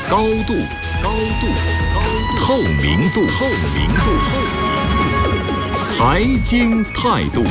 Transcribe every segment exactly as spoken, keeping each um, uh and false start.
高度，高度，高度，透明度，透明度，透明度，财经态度。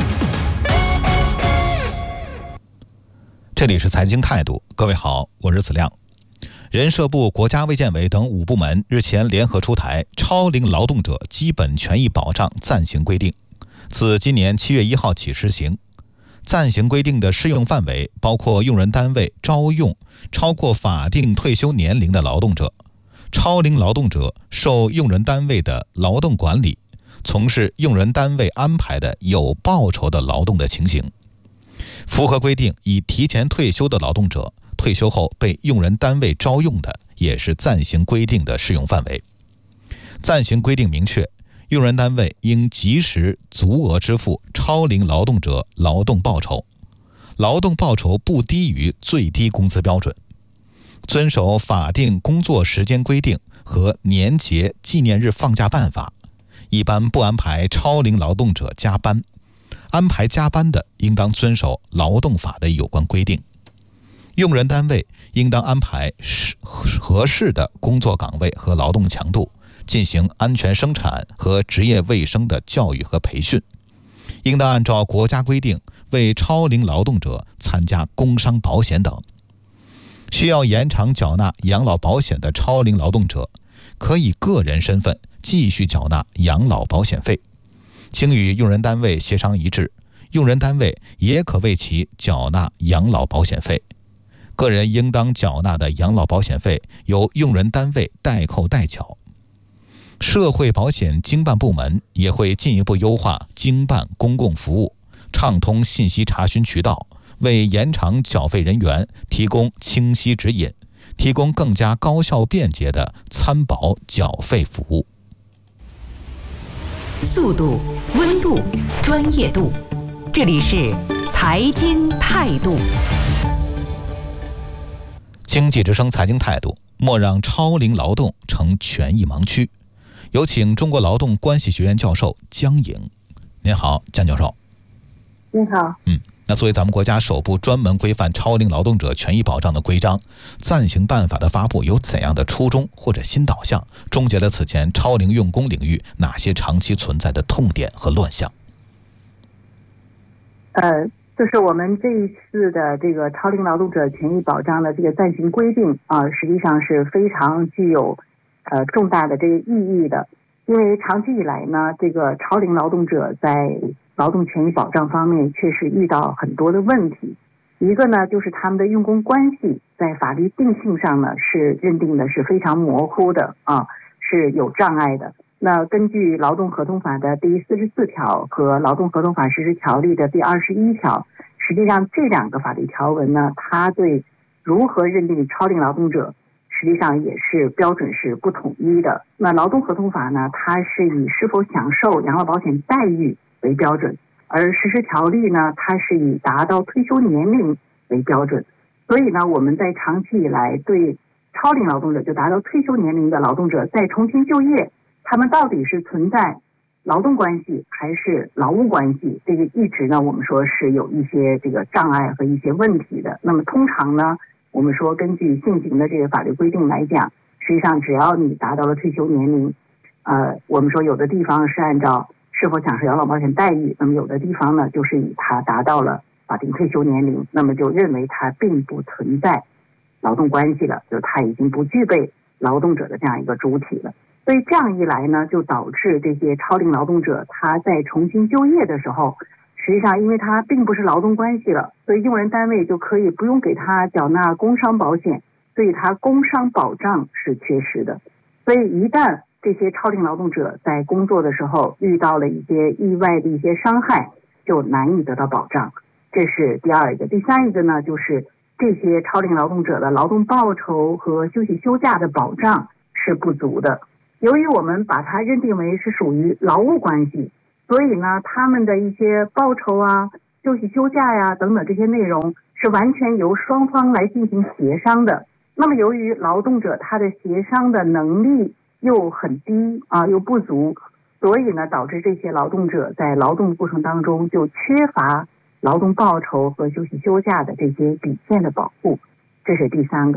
这里是财经态度，各位好，我是子亮。人社部、国家卫健委等五部门日前联合出台《超龄劳动者基本权益保障暂行规定》，自今年七月一号起施行。暂行规定的适用范围包括用人单位招用超过法定退休年龄的劳动者，超龄劳动者受用人单位的劳动管理，从事用人单位安排的有报酬的劳动的情形。符合规定已提前退休的劳动者，退休后被用人单位招用的，也是暂行规定的适用范围。暂行规定明确，用人单位应及时足额支付超龄劳动者劳动报酬，劳动报酬不低于最低工资标准，遵守法定工作时间规定和年节纪念日放假办法，一般不安排超龄劳动者加班，安排加班的应当遵守劳动法的有关规定。用人单位应当安排合适的工作岗位和劳动强度，进行安全生产和职业卫生的教育和培训，应当按照国家规定为超龄劳动者参加工伤保险等。需要延长缴纳养老保险的超龄劳动者，可以个人身份继续缴纳养老保险费，经与用人单位协商一致，用人单位也可为其缴纳养老保险费。个人应当缴纳的养老保险费由用人单位代扣代缴。社会保险经办部门也会进一步优化经办公共服务，畅通信息查询渠道，为延长缴费人员提供清晰指引，提供更加高效便捷的参保缴费服务。 速度、温度、专业度，这里是财经态度。 经济之声财经态度，莫让超龄劳动成权益盲区。有请中国劳动关系学院教授江颖。您好，江教授。 您好。 嗯，那作为咱们国家首部专门规范超龄劳动者权益保障的规章，暂行办法的发布有怎样的初衷或者新导向，终结了此前超龄用工领域哪些长期存在的痛点和乱象？ 呃，就是我们这一次的这个超龄劳动者权益保障的这个暂行规定啊、呃，实际上是非常具有呃重大的这个意义的，因为长期以来呢，这个超龄劳动者在劳动权益保障方面确实遇到很多的问题。一个呢，就是他们的用工关系在法律定性上呢是认定的是非常模糊的啊，是有障碍的。那根据劳动合同法的第四十四条和劳动合同法实施条例的第二十一条，实际上这两个法律条文呢，它对如何认定超龄劳动者实际上也是标准是不统一的。那劳动合同法呢，它是以是否享受养老保险待遇为标准，而实施条例呢，它是以达到退休年龄为标准。所以呢，我们在长期以来对超龄劳动者，就达到退休年龄的劳动者在重新就业，他们到底是存在劳动关系还是劳务关系，这个一直呢我们说是有一些这个障碍和一些问题的。那么通常呢，我们说根据现行的这个法律规定来讲，实际上只要你达到了退休年龄，呃，我们说有的地方是按照是否享受养老保险待遇，那么有的地方呢就是以他达到了法定退休年龄，那么就认为他并不存在劳动关系了，就他已经不具备劳动者的这样一个主体了。所以这样一来呢，就导致这些超龄劳动者他在重新就业的时候，实际上因为他并不是劳动关系了，所以用人单位就可以不用给他缴纳工伤保险，所以他工伤保障是缺失的。所以一旦这些超龄劳动者在工作的时候遇到了一些意外的一些伤害，就难以得到保障。这是第二一个。第三一个呢，就是这些超龄劳动者的劳动报酬和休息休假的保障是不足的。由于我们把它认定为是属于劳务关系，所以呢，他们的一些报酬啊、休息休假呀、等等这些内容是完全由双方来进行协商的。那么由于劳动者他的协商的能力又很低啊，又不足，所以呢，导致这些劳动者在劳动过程当中就缺乏劳动报酬和休息休假的这些底线的保护。这是第三个。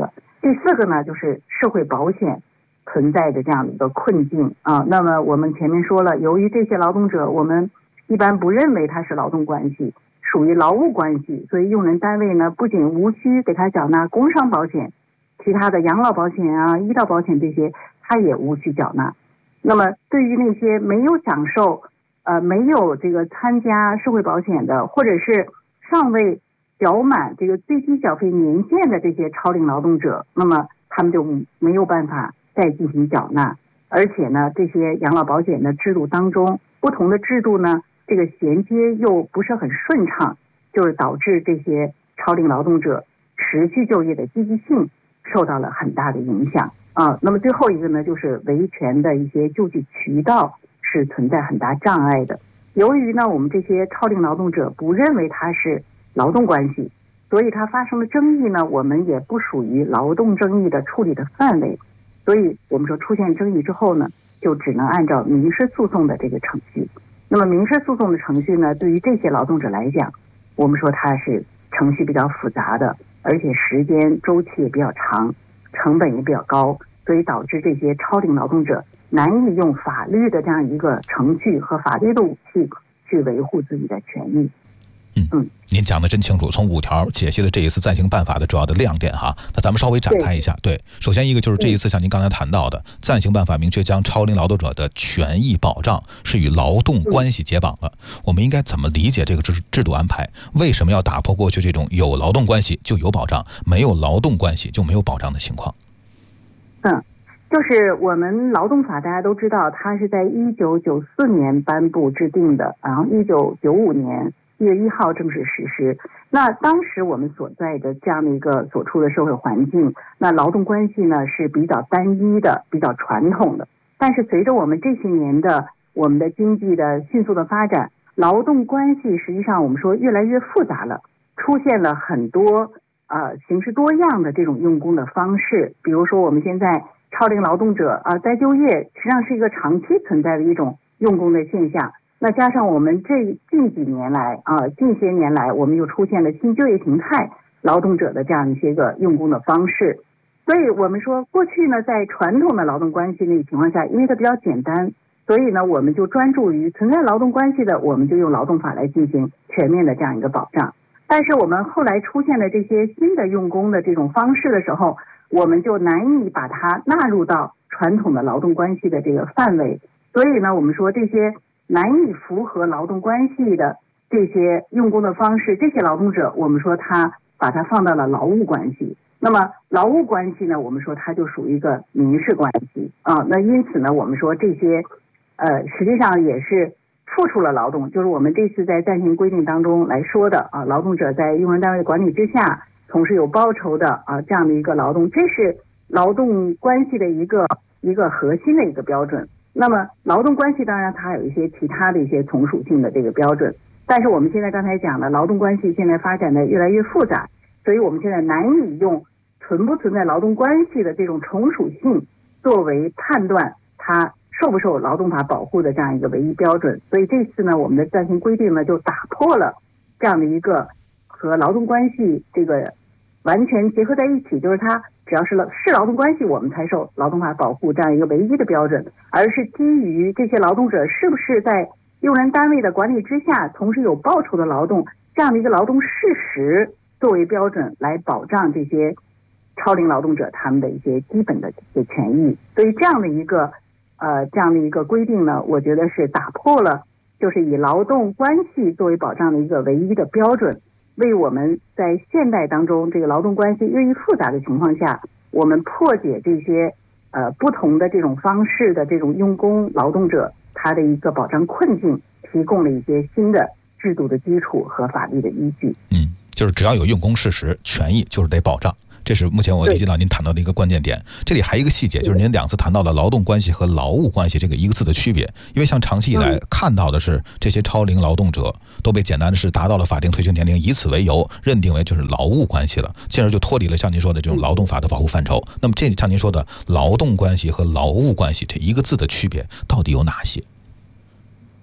第四个呢，就是社会保险存在的这样的一个困境啊。那么我们前面说了，由于这些劳动者我们一般不认为他是劳动关系，属于劳务关系，所以用人单位呢不仅无需给他缴纳工伤保险，其他的养老保险啊、医疗保险这些他也无需缴纳。那么对于那些没有享受呃没有这个参加社会保险的，或者是尚未缴满这个最低缴费年限的这些超龄劳动者，那么他们就没有办法再进行缴纳。而且呢，这些养老保险的制度当中，不同的制度呢，这个衔接又不是很顺畅，就是导致这些超龄劳动者持续就业的积极性受到了很大的影响啊。那么最后一个呢，就是维权的一些救济渠道是存在很大障碍的。由于呢，我们这些超龄劳动者不认为他是劳动关系，所以他发生的争议呢，我们也不属于劳动争议的处理的范围。所以我们说出现争议之后呢，就只能按照民事诉讼的这个程序。那么民事诉讼的程序呢，对于这些劳动者来讲，我们说它是程序比较复杂的，而且时间周期也比较长，成本也比较高，所以导致这些超龄劳动者难以用法律的这样一个程序和法律的武器去维护自己的权益。 嗯嗯，您讲的真清楚，从五条解析了这一次暂行办法的主要的亮点哈。那咱们稍微展开一下。对，首先一个就是这一次像您刚才谈到的，暂行办法明确将超龄劳动者的权益保障是与劳动关系解绑了。我们应该怎么理解这个制制度安排？为什么要打破过去这种有劳动关系就有保障，没有劳动关系就没有保障的情况？ 嗯。就是我们劳动法大家都知道，它是在一九九四年颁布制定的，然后一九九五年一月一号正式实施。那当时我们所在的这样的一个所处的社会环境，那劳动关系呢是比较单一的，比较传统的。但是随着我们这些年的我们的经济的迅速的发展，劳动关系实际上我们说越来越复杂了，出现了很多呃形式多样的这种用工的方式。比如说我们现在超龄劳动者啊，再就业实际上是一个长期存在的一种用工的现象。那加上我们这近几年来啊，近些年来我们又出现了新就业形态劳动者的这样一些个用工的方式。所以我们说过去呢，在传统的劳动关系那个情况下，因为它比较简单，所以呢我们就专注于存在劳动关系的，我们就用劳动法来进行全面的这样一个保障。但是我们后来出现了这些新的用工的这种方式的时候，我们就难以把它纳入到传统的劳动关系的这个范围。所以呢，我们说这些难以符合劳动关系的这些用工的方式，这些劳动者我们说他把它放到了劳务关系。那么劳务关系呢，我们说它就属于一个民事关系啊。那因此呢，我们说这些呃实际上也是付出了劳动，就是我们这次在暂行规定当中来说的啊，劳动者在用人单位的管理之下从事有报酬的啊这样的一个劳动，这是劳动关系的一个一个核心的一个标准。那么劳动关系当然它有一些其他的一些从属性的这个标准，但是我们现在刚才讲的劳动关系现在发展的越来越复杂，所以我们现在难以用存不存在劳动关系的这种从属性作为判断它受不受劳动法保护的这样一个唯一标准。所以这次呢，我们的暂行规定呢就打破了这样的一个和劳动关系这个完全结合在一起，就是它只要是是劳动关系我们才受劳动法保护这样一个唯一的标准，而是基于这些劳动者是不是在用人单位的管理之下从事有报酬的劳动这样的一个劳动事实作为标准来保障这些超龄劳动者他们的一些基本的这些权益。所以这样的一个呃这样的一个规定呢，我觉得是打破了就是以劳动关系作为保障的一个唯一的标准，为我们在现代当中这个劳动关系日益复杂的情况下，我们破解这些呃不同的这种方式的这种用工劳动者他的一个保障困境提供了一些新的制度的基础和法律的依据。 嗯，就是只要有用工事实，权益就是得保障。这是目前我理解到您谈到的一个关键点。这里还有一个细节，就是您两次谈到了劳动关系和劳务关系这个一个字的区别。因为像长期以来看到的是这些超龄劳动者都被简单的是达到了法定退休年龄，以此为由认定为就是劳务关系了，进而就脱离了像您说的这种劳动法的保护范畴。那么这里像您说的劳动关系和劳务关系这一个字的区别到底有哪些？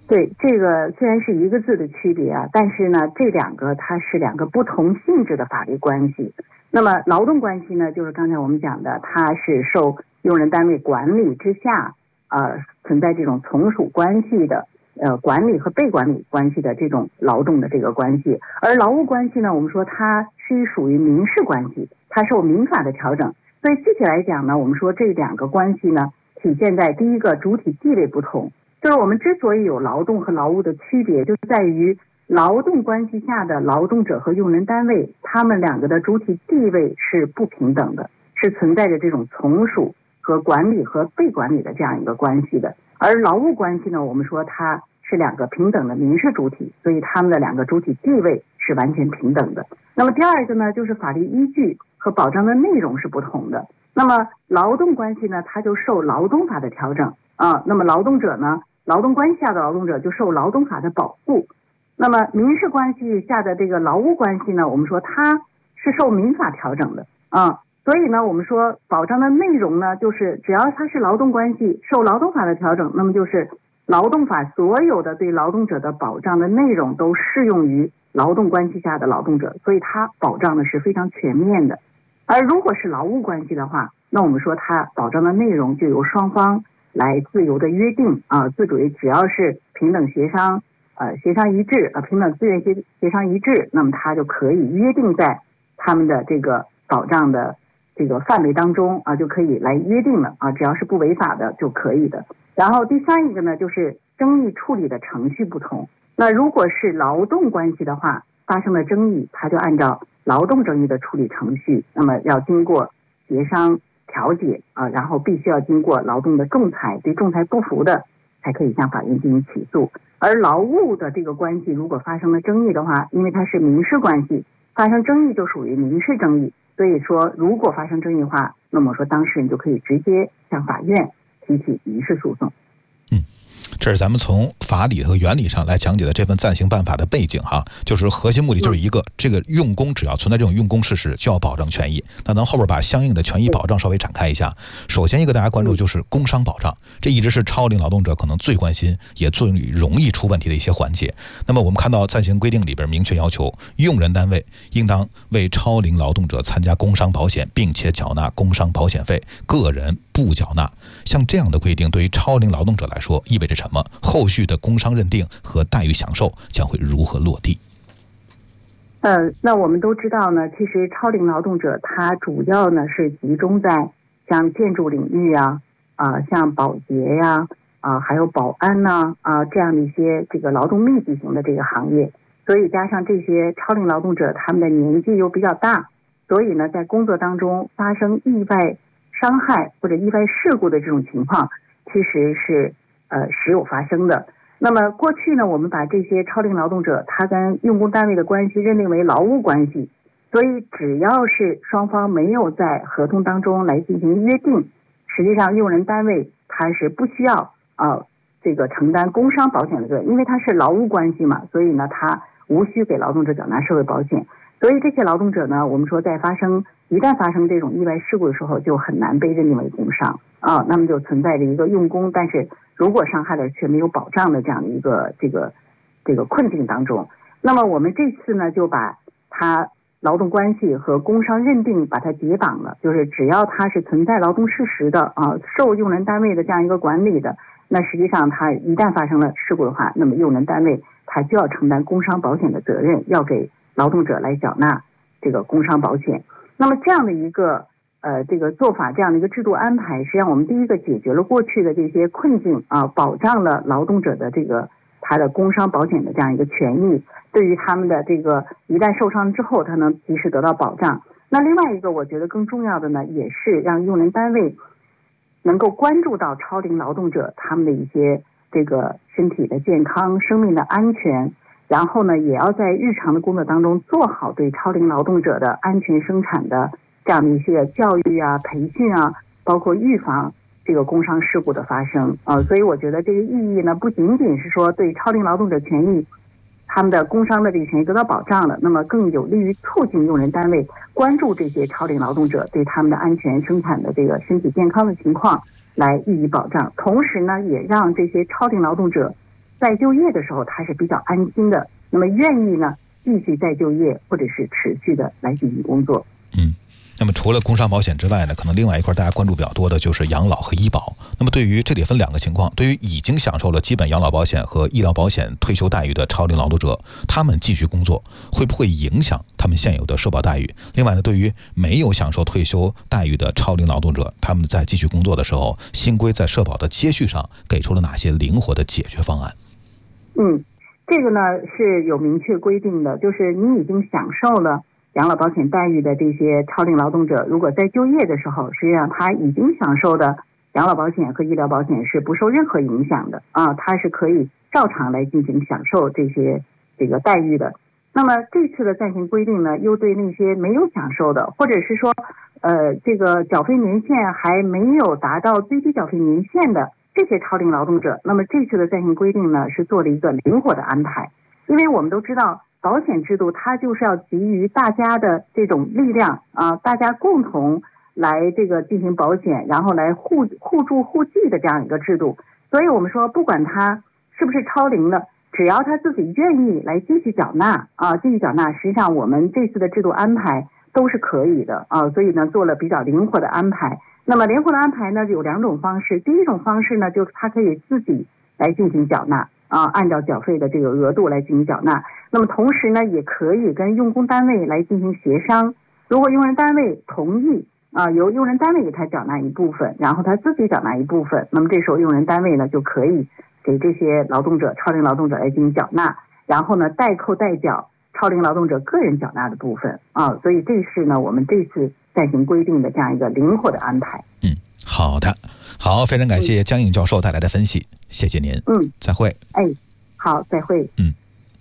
对，这个虽然是一个字的区别啊，但是呢，这两个它是两个不同性质的法律关系。那么劳动关系呢，就是刚才我们讲的，它是受用人单位管理之下，呃，存在这种从属关系的，呃，管理和被管理关系的这种劳动的这个关系。而劳务关系呢，我们说它是属于民事关系，它受民法的调整。所以具体来讲呢，我们说这两个关系呢，体现在第一个主体地位不同。就是我们之所以有劳动和劳务的区别，就是在于劳动关系下的劳动者和用人单位，他们两个的主体地位是不平等的，是存在着这种从属和管理和被管理的这样一个关系的。而劳务关系呢，我们说它是两个平等的民事主体，所以他们的两个主体地位是完全平等的。那么第二个呢，就是法律依据和保障的内容是不同的。那么劳动关系呢，它就受劳动法的调整啊，那么劳动者呢，劳动关系下的劳动者就受劳动法的保护。那么民事关系下的这个劳务关系呢，我们说它是受民法调整的啊，所以呢，我们说保障的内容呢，就是只要它是劳动关系受劳动法的调整，那么就是劳动法所有的对劳动者的保障的内容都适用于劳动关系下的劳动者，所以它保障的是非常全面的。而如果是劳务关系的话，那我们说它保障的内容就由双方来自由的约定啊，自主只要是平等协商，呃，协商一致，呃，平等自愿协协商一致，那么它就可以约定在他们的这个保障的这个范围当中啊，就可以来约定了啊，只要是不违法的就可以的。然后第三一个呢，就是争议处理的程序不同。那如果是劳动关系的话，发生了争议，它就按照劳动争议的处理程序，那么要经过协商调解啊，然后必须要经过劳动的仲裁，对仲裁不服的才可以向法院进行起诉。而劳务的这个关系如果发生了争议的话，因为它是民事关系，发生争议就属于民事争议，所以说如果发生争议的话，那么说当事人就可以直接向法院提起民事诉讼。 嗯，这是咱们从法理和原理上来讲解的这份暂行办法的背景哈，就是核心目的就是一个，这个用工只要存在这种用工事实，就要保障权益。那咱后边把相应的权益保障稍微展开一下。首先一个大家关注就是工伤保障，这一直是超龄劳动者可能最关心也最容易出问题的一些环节。那么我们看到暂行规定里边明确要求，用人单位应当为超龄劳动者参加工伤保险，并且缴纳工伤保险费，个人不缴纳。像这样的规定对于超龄劳动者来说意味着什么？后续的工伤认定和待遇享受将会如何落地？ 呃，那我们都知道呢，其实超龄劳动者他主要呢是集中在像建筑领域啊，啊、呃，像保洁呀、啊，啊，还有保安呐、啊，啊，这样的一些这个劳动密集型的这个行业，所以加上这些超龄劳动者他们的年纪又比较大，所以呢，在工作当中发生意外伤害或者意外事故的这种情况，其实是呃时有发生的。那么过去呢，我们把这些超龄劳动者他跟用工单位的关系认定为劳务关系，所以只要是双方没有在合同当中来进行约定，实际上用人单位他是不需要啊、呃、这个承担工伤保险的责任，因为他是劳务关系嘛，所以呢他无需给劳动者缴纳社会保险。所以这些劳动者呢，我们说在发生一旦发生这种意外事故的时候，就很难被认定为工伤啊，那么就存在着一个用工，但是如果伤害了却没有保障的这样的一个这个这个困境当中。那么我们这次呢，就把他劳动关系和工伤认定把它解绑了，就是只要他是存在劳动事实的啊，受用人单位的这样一个管理的，那实际上他一旦发生了事故的话，那么用人单位他就要承担工伤保险的责任，要给劳动者来缴纳这个工伤保险。那么这样的一个呃这个做法，这样的一个制度安排，实际上我们第一个解决了过去的这些困境啊，保障了劳动者的这个他的工伤保险的这样一个权益，对于他们的这个一旦受伤之后他能及时得到保障。那另外一个我觉得更重要的呢，也是让用人单位能够关注到超龄劳动者他们的一些这个身体的健康、生命的安全，然后呢，也要在日常的工作当中做好对超龄劳动者的安全生产的这样的一些教育啊、培训啊，包括预防这个工伤事故的发生啊、呃。所以我觉得这个意义呢，不仅仅是说对超龄劳动者权益、他们的工伤的这个权益得到保障了，那么更有利于促进用人单位关注这些超龄劳动者对他们的安全生产的这个身体健康的情况来予以保障，同时呢，也让这些超龄劳动者再就业的时候他是比较安心的，那么愿意呢继续再就业或者是持续的来进行工作。 嗯。那么除了工伤保险之外呢，可能另外一块大家关注比较多的就是养老和医保。那么对于这里分两个情况，对于已经享受了基本养老保险和医疗保险退休待遇的超龄劳动者，他们继续工作会不会影响他们现有的社保待遇？另外呢，对于没有享受退休待遇的超龄劳动者，他们在继续工作的时候，新规在社保的接续上给出了哪些灵活的解决方案？ 嗯，这个呢是有明确规定的，就是你已经享受了养老保险待遇的这些超龄劳动者，如果在就业的时候，实际上他已经享受的养老保险和医疗保险是不受任何影响的啊，他是可以照常来进行享受这些这个待遇的。那么这次的暂行规定呢，又对那些没有享受的，或者是说呃这个缴费年限还没有达到最低缴费年限的这些超龄劳动者，那么这次的暂行规定呢是做了一个灵活的安排。因为我们都知道保险制度它就是要基于大家的这种力量啊，大家共同来这个进行保险，然后来互互助互济的这样一个制度。所以我们说不管他是不是超龄的，只要他自己愿意来继续缴纳啊，继续缴纳，实际上我们这次的制度安排都是可以的啊，所以呢做了比较灵活的安排。那么灵活的安排呢有两种方式，第一种方式呢就是他可以自己来进行缴纳啊，按照缴费的这个额度来进行缴纳。那么同时呢，也可以跟用工单位来进行协商。如果用人单位同意啊，由用人单位给他缴纳一部分，然后他自己缴纳一部分，那么这时候用人单位呢就可以给这些劳动者、超龄劳动者来进行缴纳，然后呢代扣代缴超龄劳动者个人缴纳的部分啊。所以这是呢我们这次暂行规定的这样一个灵活的安排。 嗯，好的，好，非常感谢江颖教授带来的分析，谢谢您。 嗯， 再会。 哎，好，再会。 嗯。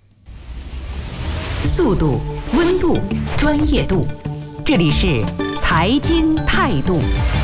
速度、温度、专业度，这里是财经态度。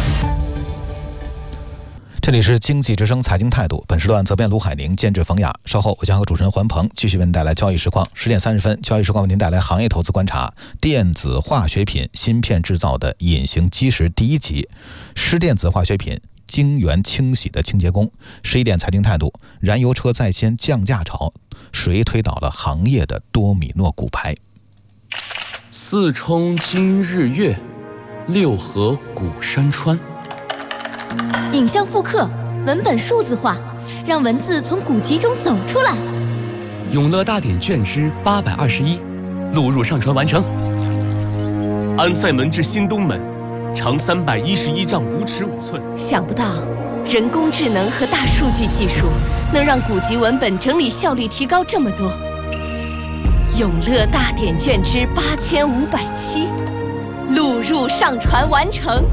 这里是经济之声财经态度，本时段责编卢海宁，监制冯雅。稍后我将和主持人环鹏继续为您带来交易实况。十点三十分，交易实况为您带来行业投资观察：电子化学品芯片制造的隐形基石第一集，湿电子化学品晶圆清洗的清洁工。十一点财经态度：燃油车再掀降价潮，谁推倒了行业的多米诺骨牌？ 四冲今日月，六合古山川。 影像复刻，文本数字化，让文字从古籍中走出来。 永乐大典卷之八百二十一，录入上传完成。安塞门至新东门，长三百一十一丈五尺五寸。 想不到，人工智能和大数据技术能让古籍文本整理效率提高这么多。永乐大典卷之八千五百七，录入上传完成。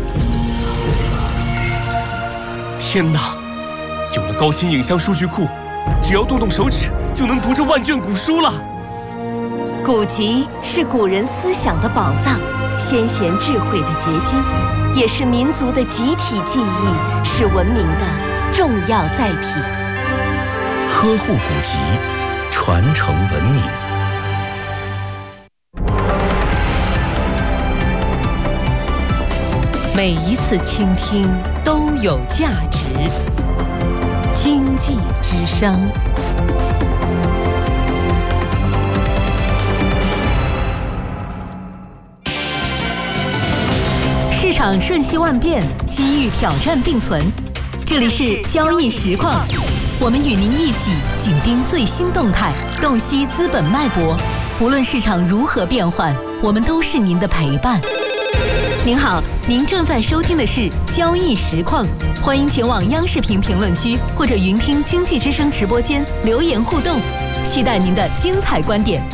天哪！有了高清影像数据库，只要动动手指就能读这万卷古书了。 古籍是古人思想的宝藏，先贤智慧的结晶，也是民族的集体记忆，是文明的重要载体。 呵护古籍，传承文明。 每一次倾听都有价值。经济之声。市场瞬息万变，机遇挑战并存。这里是交易实况，我们与您一起紧盯最新动态，洞悉资本脉搏。无论市场如何变换，我们都是您的陪伴。您好，您正在收听的是交易实况，欢迎前往央视频评论区或者云听经济之声直播间留言互动，期待您的精彩观点。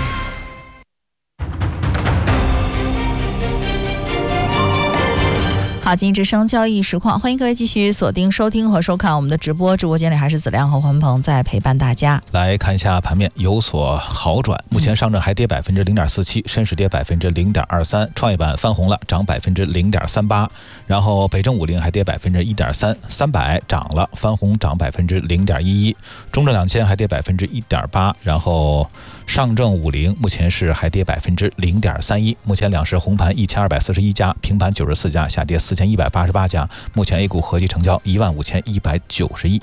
好，经济之声交易实况，欢迎各位继续锁定收听和收看我们的直播。直播间里还是子亮和环鹏在陪伴大家。 来看一下盘面有所好转，目前上证还跌百分之零点四七，深市跌百分之零点二三，创业板翻红了，涨百分之零点三八，然后北证五零还跌百分之一点三，三百涨了，翻红涨百分之零点一一，中证两千还跌百分之一点八，然后上证五零目前是还跌百分之零点三一，目前两市红盘一千二百四十一家，平盘九十四家，下跌四千一百八十八家，目前 A 股合计成交一万五千一百九十亿。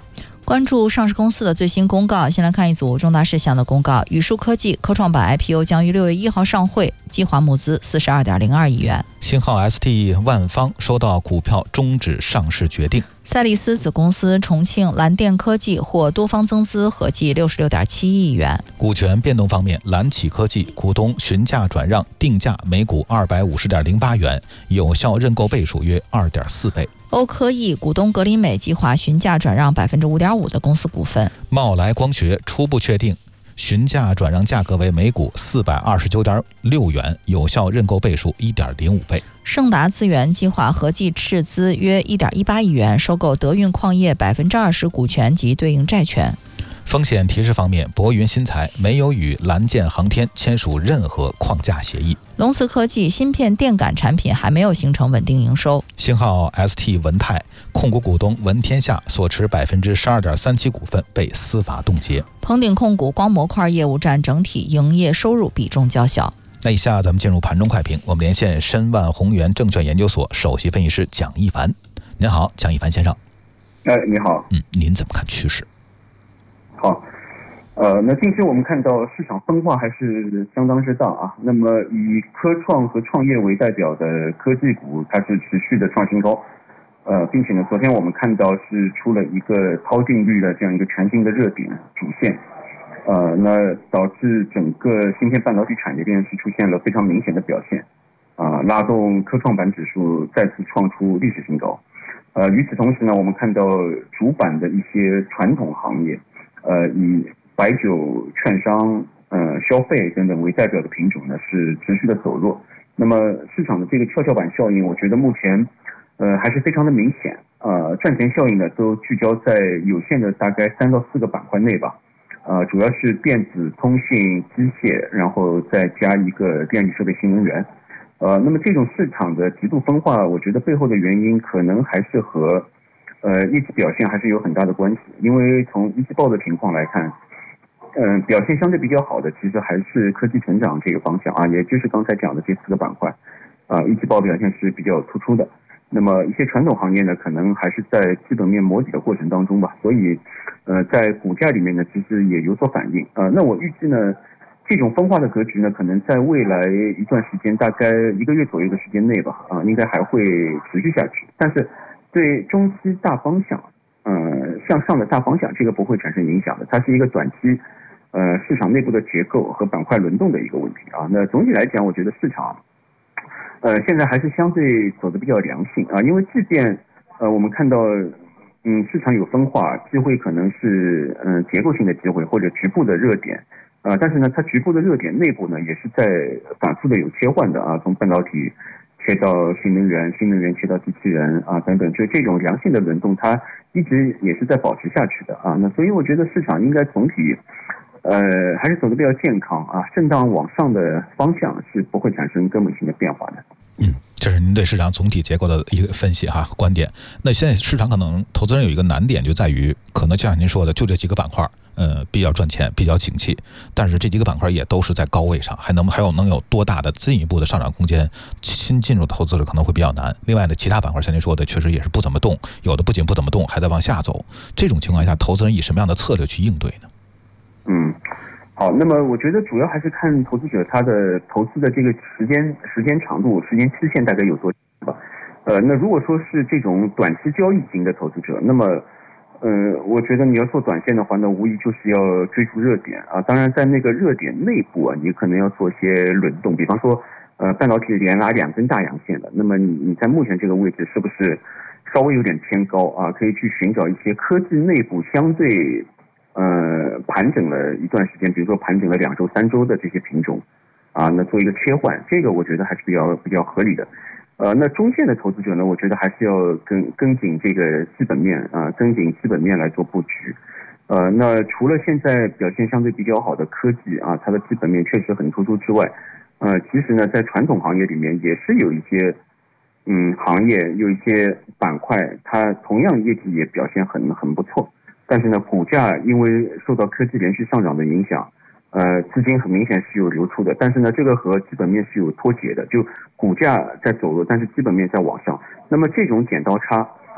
关注上市公司的最新公告，先来看一组重大事项的公告。宇树科技科创板 I P O 将于六月一号上会，计划募资四十二点零二亿元。 星号 S T 万方收到股票终止上市决定。 赛力斯子公司重庆蓝电科技获多方增资，合计六十六点七亿元。 股权变动方面，蓝启科技股东询价转让定价每股二百五十点零八元，有效认购倍数约二点四倍。 欧科艺股东格林美计划询价转让百分之五点五的公司股份。 茂来光学初步确定询价转让价格为每股四百二十九点六元，有效认购倍数一点零五倍。 盛达资源计划合计斥资约一点一八亿元，收购德运矿业百分之二十股权及对应债权。 风险提示方面，博云新材没有与蓝箭航天签署任何框架协议。 龙磁科技芯片电感产品还没有形成稳定营收。 星号 S T 文泰控股股东文天下所持百分之十二点三七股份被司法冻结。 鹏鼎控股光模块业务占整体营业收入比重较小。 那以下咱们进入盘中快评，我们连线申万宏源证券研究所首席分析师蒋一凡。您好，蒋一凡先生。 哎，你好。 嗯，您怎么看趋势？ 好，呃，那近期我们看到市场分化还是相当之大啊。那么以科创和创业为代表的科技股，它是持续的创新高，呃，并且呢，昨天我们看到是出了一个超定律的这样一个全新的热点主线，呃，那导致整个芯片半导体产业链是出现了非常明显的表现，啊、呃，拉动科创板指数再次创出历史新高。呃，与此同时呢，我们看到主板的一些传统行业。呃，以白酒、券商、呃消费等等为代表的品种呢，是持续的走弱。那么市场的这个跷跷板效应，我觉得目前呃还是非常的明显。呃，赚钱效应呢，都聚焦在有限的大概三到四个板块内吧。呃，主要是电子、通讯、机械，然后再加一个电力设备、新能源。呃，那么这种市场的极度分化，我觉得背后的原因可能还是和呃，业绩表现还是有很大的关系，因为从一季报的情况来看，嗯、呃，表现相对比较好的其实还是科技成长这个方向啊，也就是刚才讲的这四个板块，啊、呃，一季报表现是比较突出的。那么一些传统行业呢，可能还是在基本面磨底的过程当中吧，所以，呃，在股价里面呢，其实也有所反应。呃，那我预计呢，这种分化的格局呢，可能在未来一段时间，大概一个月左右的时间内吧，啊、呃，应该还会持续下去，但是。对中期大方向，呃，向上的大方向，这个不会产生影响的。它是一个短期，呃，市场内部的结构和板块轮动的一个问题啊。那总体来讲，我觉得市场，呃，现在还是相对走的比较良性啊。因为即便呃，我们看到，嗯，市场有分化，机会可能是嗯、呃、结构性的机会或者局部的热点，啊、呃，但是呢，它局部的热点内部呢，也是在反复的有切换的啊，从半导体。切到新能源，新能源切到机器人啊等等，就这种良性的轮动，它一直也是在保持下去的啊。那所以我觉得市场应该总体，呃，还是走得比较健康啊，震荡往上的方向是不会产生根本性的变化的。 嗯，这是您对市场总体结构的一个分析哈观点。那现在市场可能投资人有一个难点，就在于可能就像您说的，就这几个板块。呃，比较赚钱，比较景气，但是这几个板块也都是在高位上，还能还有能有多大的进一步的上涨空间？新进入的投资者可能会比较难。另外呢，其他板块像您说的，确实也是不怎么动，有的不仅不怎么动，还在往下走。这种情况下，投资人以什么样的策略去应对呢？ 嗯，好，那么我觉得主要还是看投资者他的投资的这个时间时间长度、时间期限大概有多长吧。呃，那如果说是这种短期交易型的投资者，那么。呃，我觉得你要做短线的话，那无疑就是要追逐热点啊。当然，在那个热点内部啊，你可能要做些轮动，比方说，呃，半导体连拉两根大阳线的，那么你你在目前这个位置是不是稍微有点偏高啊？可以去寻找一些科技内部相对呃盘整了一段时间，比如说盘整了两周、三周的这些品种啊，那做一个切换，这个我觉得还是比较比较合理的。呃，那中线的投资者呢，我觉得还是要跟跟紧这个基本面啊，跟紧基本面来做布局。呃，那除了现在表现相对比较好的科技啊，它的基本面确实很突出之外，呃，其实呢，在传统行业里面也是有一些嗯行业有一些板块，它同样业绩也表现很很不错，但是呢，股价因为受到科技连续上涨的影响。呃，资金很明显是有流出的，但是呢，这个和基本面是有脱节的，就股价在走弱，但是基本面在往上。那么这种剪刀差，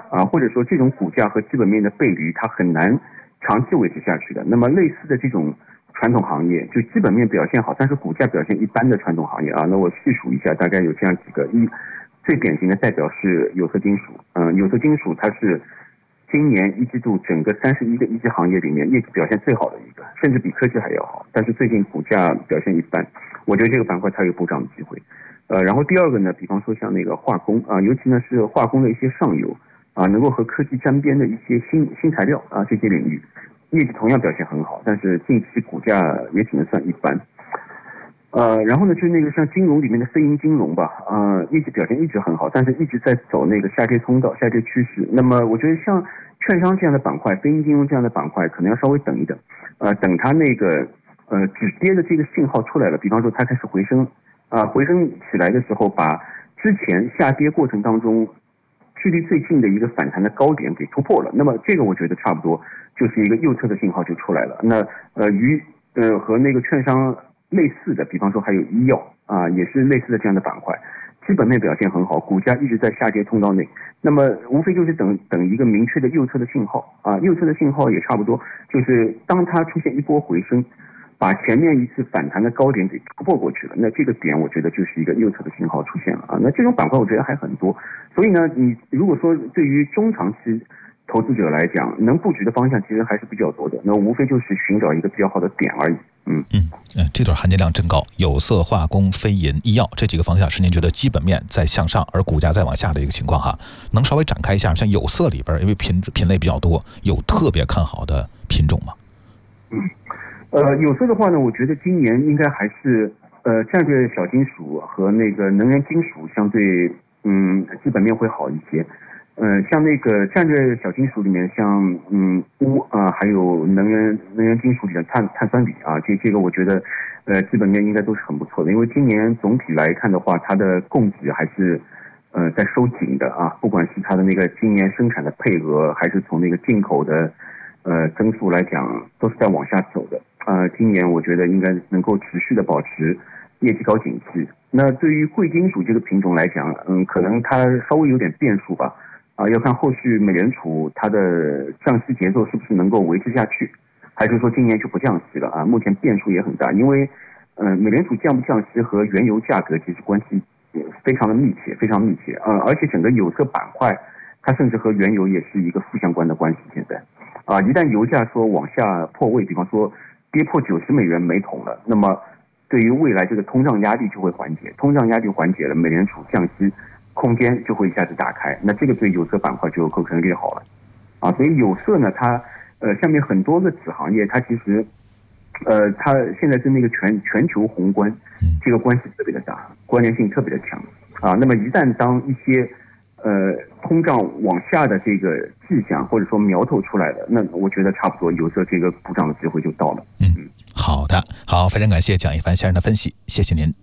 啊，或者说这种股价和基本面的背离，它很难长期维持下去的。那么类似的这种传统行业，就基本面表现好，但是股价表现一般的传统行业啊，那我细数一下，大概有这样几个：一，最典型的代表是有色金属，嗯、呃，有色金属它是今年一季度整个三十一个一级行业里面业绩表现最好的一个，甚至比科技还要好。但是最近股价表现一般，我觉得这个板块它有补涨的机会。呃，然后第二个呢，比方说像那个化工啊、呃，尤其呢是化工的一些上游啊、呃，能够和科技沾边的一些新新材料啊这些领域，业绩同样表现很好，但是近期股价也只能算一般。呃，然后呢，就是那个像金融里面的非银金融吧，呃，业绩表现一直很好，但是一直在走那个下跌通道、下跌趋势。那么我觉得像券商这样的板块、非银金融这样的板块，可能要稍微等一等，呃，等它那个呃止跌的这个信号出来了，比方说它开始回升，啊、呃，回升起来的时候，把之前下跌过程当中距离最近的一个反弹的高点给突破了，那么这个我觉得差不多就是一个右侧的信号就出来了。那呃与呃和那个券商类似的，比方说还有医药啊，也是类似的这样的板块，基本面表现很好，股价一直在下跌通道内。那么无非就是等等一个明确的右侧的信号啊，右侧的信号也差不多，就是当它出现一波回升，把前面一次反弹的高点给突破过去了，那这个点我觉得就是一个右侧的信号出现了啊。那这种板块我觉得还很多，所以呢，你如果说对于中长期投资者来讲，能布局的方向其实还是比较多的，那无非就是寻找一个比较好的点而已。嗯嗯嗯，这段含金量真高，有色、化工、非银、医药这几个方向是您觉得基本面在向上，而股价在往下的一个情况哈？能稍微展开一下？像有色里边，因为品品类比较多，有特别看好的品种吗？ 嗯，呃，有色的话呢，我觉得今年应该还是呃战略小金属和那个能源金属相对嗯基本面会好一些。呃，像那个战略小金属里面，像嗯钨啊、呃，还有能源能源金属里的碳碳酸锂啊，这这个我觉得呃基本面应该都是很不错的，因为今年总体来看的话，它的供给还是呃在收紧的啊，不管是它的那个今年生产的配额，还是从那个进口的呃增速来讲，都是在往下走的。呃，今年我觉得应该能够持续的保持业绩高景气。那对于贵金属这个品种来讲，嗯，可能它稍微有点变数吧。啊，要看后续美联储它的降息节奏是不是能够维持下去，还是说今年就不降息了啊？目前变数也很大，因为，嗯、呃，美联储降不降息和原油价格其实关系非常的密切，非常密切。呃，而且整个有色板块，它甚至和原油也是一个负相关的关系。现在，啊，一旦油价说往下破位，比方说跌破九十美元每桶了，那么对于未来这个通胀压力就会缓解，通胀压力缓解了，美联储降息空间就会一下子打开，那这个对有色板块就构成利好了，啊，所以有色呢，它呃下面很多个子行业，它其实呃它现在跟那个全全球宏观这个关系特别的大，关联性特别的强啊。那么一旦当一些呃通胀往下的这个迹象或者说苗头出来了，那我觉得差不多有色这个补涨的机会就到了。 嗯，好的，好，非常感谢蒋一凡先生的分析，谢谢您。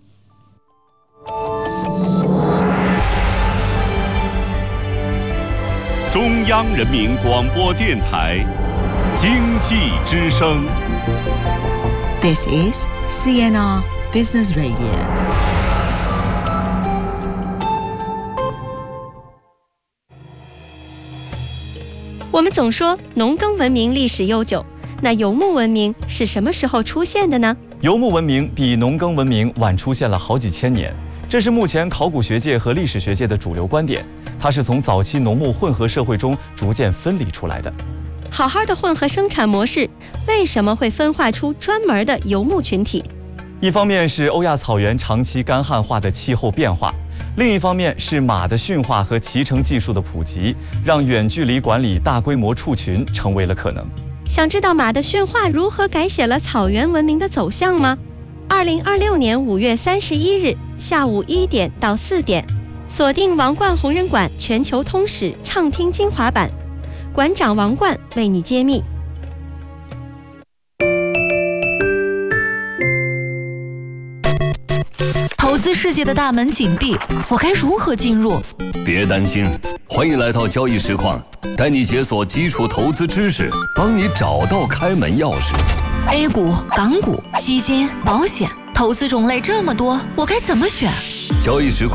中央人民广播电台经济之声 This is C N R Business Radio。 我们总说农耕文明历史悠久，那游牧文明是什么时候出现的呢？ 游牧文明比农耕文明晚出现了好几千年，这是目前考古学界和历史学界的主流观点。它是从早期农牧混合社会中逐渐分离出来的。 好好的混合生产模式，为什么会分化出专门的游牧群体？ 一方面是欧亚草原长期干旱化的气候变化，另一方面是马的驯化和骑乘技术的普及，让远距离管理大规模畜群成为了可能。 想知道马的驯化如何改写了草原文明的走向吗？二零二六年五月三十一日下午一点到四点。锁定王冠红人馆全球通史畅听精华版，馆长王冠为你揭秘。 投资世界的大门紧闭，我该如何进入？ 别担心，欢迎来到交易实况，带你解锁基础投资知识，帮你找到开门钥匙。 A 股、港股、基金、保险，投资种类这么多，我该怎么选？ 交易实况